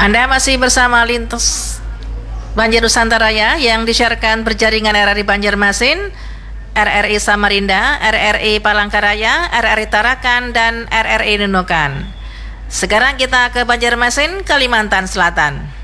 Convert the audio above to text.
Anda masih bersama Lintas Banjir Nusantara yang disiarkan berjaringan RRI Banjarmasin, RRI Samarinda, RRI Palangkaraya, RRI Tarakan, dan RRI Nunukan. Sekarang kita ke Banjarmasin, Kalimantan Selatan.